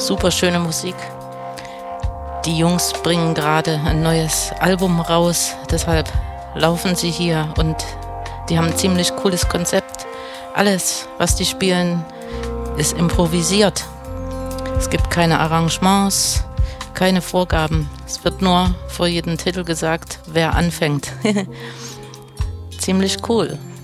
super schöne Musik. Die Jungs bringen gerade ein neues Album raus, deshalb laufen sie hier und die haben ein ziemlich cooles Konzept. Alles, was die spielen, ist improvisiert. Es gibt keine Arrangements, keine Vorgaben. Es wird nur vor jedem Titel gesagt, wer anfängt. Ziemlich cool.